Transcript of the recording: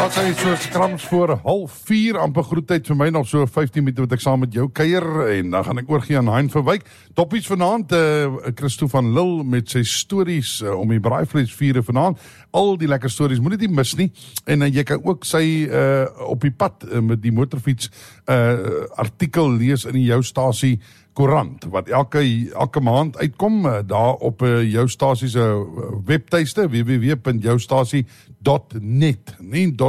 Wat sy so skrams voor 3:30 amper groetheid vir my nog so 15 minute wat ek saam met jou kuier en dan gaan ek oorgie aan Hein van Wyk. Toppies vanaand, Christo van Lille met sy stories om die braaivleisvure vanaand. Al die lekker stories, moet dit nie mis nie. En jy kan ook sy op die pad met die motorfiets artikel lees in die jou stasie koerant, wat elke maand uitkom, daar op jou stasie se webtuiste, www.joustasie.net, nie